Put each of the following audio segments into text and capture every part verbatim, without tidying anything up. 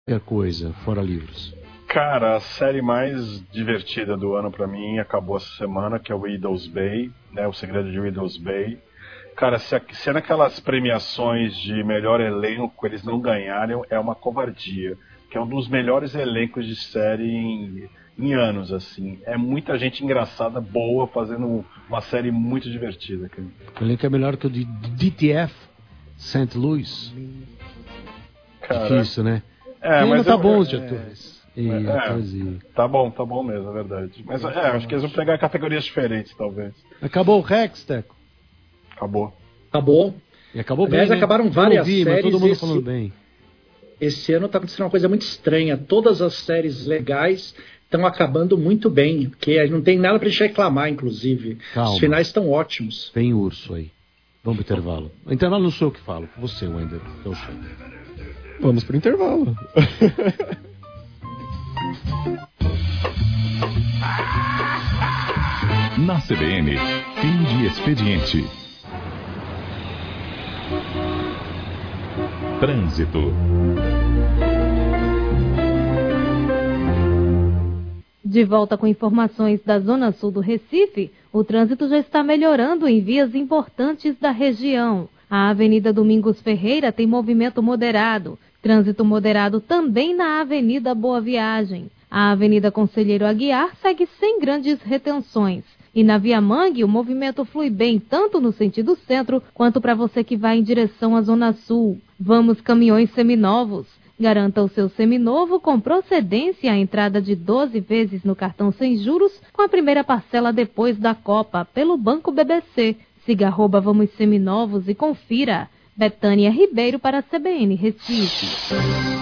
É coisa, fora livros. Cara, a série mais divertida do ano pra mim acabou essa semana, que é o Idol's Bay, né? O Segredo de Idol's Bay. Cara, se, se é naquelas premiações de melhor elenco eles não ganharem, é uma covardia. Que é um dos melhores elencos de série em, em anos, assim. É muita gente engraçada, boa, fazendo uma série muito divertida. Cara. O elenco é melhor que o de D T F, Saint Louis. Cara, difícil, né? É, e mas tá eu, bom os é, atores. E é, atores e... Tá bom, tá bom mesmo, é verdade. Mas é, acho que eles vão pegar categorias diferentes, talvez. Acabou o Rex, Teco? Acabou. Acabou. E acabou Aliás, bem, né? acabaram várias vi, séries. Mas todo mundo esse, falando bem. Esse ano tá acontecendo uma coisa muito estranha. Todas as séries legais estão acabando muito bem. Porque não tem nada pra gente reclamar, inclusive. Calma. Os finais estão ótimos. Vem urso aí. Vamos pro intervalo. O intervalo não sou eu que falo. Você, Wender. Que é o chefe. Vamos pro intervalo. Na C B N, fim de expediente. Trânsito. De volta com informações da Zona Sul do Recife, o trânsito já está melhorando em vias importantes da região. A Avenida Domingos Ferreira tem movimento moderado. Trânsito moderado também na Avenida Boa Viagem. A Avenida Conselheiro Aguiar segue sem grandes retenções. E na Via Mangue, o movimento flui bem tanto no sentido centro quanto para você que vai em direção à Zona Sul. Vamos caminhões seminovos. Garanta o seu seminovo com procedência à entrada de doze vezes no cartão sem juros, com a primeira parcela depois da Copa, pelo Banco B B C. Siga arroba Vamos Seminovos e confira. Betânia Ribeiro para a C B N Recife.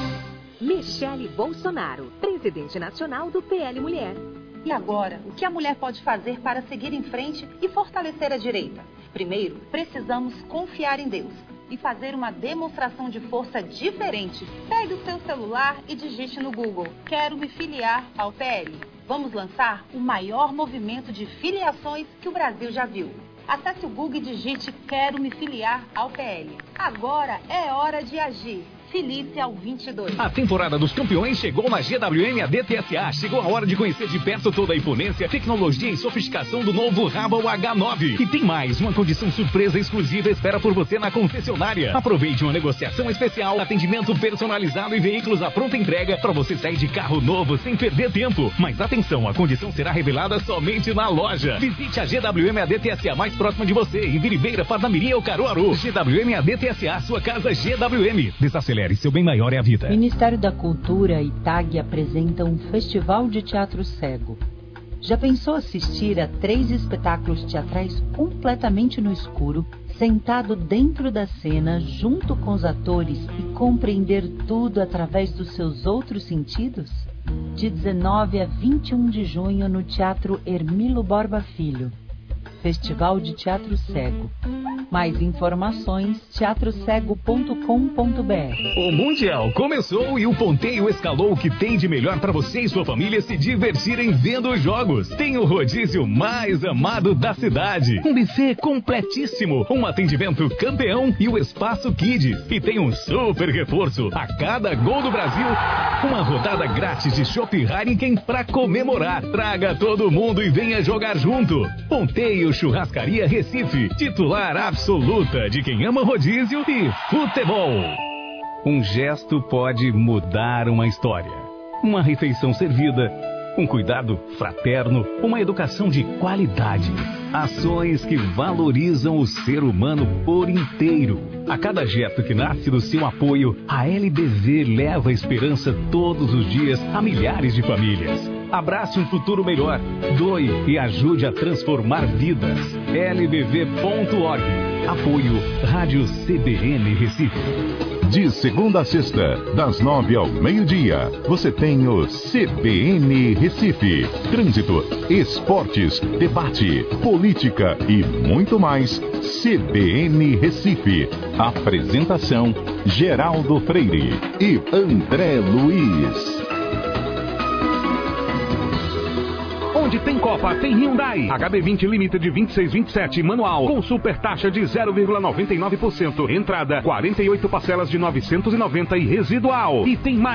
Michele Bolsonaro, presidente nacional do P L Mulher. E agora, o que a mulher pode fazer para seguir em frente e fortalecer a direita? Primeiro, precisamos confiar em Deus e fazer uma demonstração de força diferente. Pegue o seu celular e digite no Google: quero me filiar ao P L. Vamos lançar o maior movimento de filiações que o Brasil já viu. Acesse o Google e digite: quero me filiar ao P L. Agora é hora de agir. Filie-se ao vinte e dois. A temporada dos campeões chegou na G W M A D T S A. Chegou a hora de conhecer de perto toda a imponência, tecnologia e sofisticação do novo Raval H nove. E tem mais, uma condição surpresa exclusiva espera por você na concessionária. Aproveite uma negociação especial, atendimento personalizado e veículos à pronta entrega para você sair de carro novo sem perder tempo. Mas atenção, a condição será revelada somente na loja. Visite a G W M A D T S A mais próxima de você, em Viribeira, Parnamirim ou Caruaru. G W M A D T S A, sua casa G W M. Desacelere. Seu bem maior é a vida. Ministério da Cultura e T A G apresentam um festival de teatro cego. Já pensou assistir a três espetáculos teatrais completamente no escuro, sentado dentro da cena, junto com os atores e compreender tudo através dos seus outros sentidos? De dezenove a vinte e um de junho no Teatro Hermilo Borba Filho. Festival de Teatro Cego. Mais informações, teatro cego ponto com ponto b r. O Mundial começou e o Ponteio escalou o que tem de melhor para você e sua família se divertirem vendo os jogos. Tem o rodízio mais amado da cidade, um buffet completíssimo, um atendimento campeão e o espaço Kids. E tem um super reforço: a cada gol do Brasil, uma rodada grátis de Chopp Heineken para comemorar. Traga todo mundo e venha jogar junto. Ponteio Churrascaria Recife, titular absoluta de quem ama rodízio e futebol. Um gesto pode mudar uma história. Uma refeição servida, um cuidado fraterno, uma educação de qualidade. Ações que valorizam o ser humano por inteiro. A cada gesto que nasce do seu apoio, a L B V leva esperança todos os dias a milhares de famílias. Abrace um futuro melhor, doe e ajude a transformar vidas. L B V ponto org. Apoio Rádio C B N Recife. De segunda a sexta, das nove ao meio-dia, você tem o C B N Recife. Trânsito, esportes, debate, política e muito mais. C B N Recife. Apresentação: Geraldo Freire e André Luiz. Onde tem Copa, tem Hyundai. H B vinte Limited vinte e seis vinte e sete manual com super taxa de zero vírgula noventa e nove por cento. Entrada quarenta e oito parcelas de novecentos e noventa e residual. E tem mais.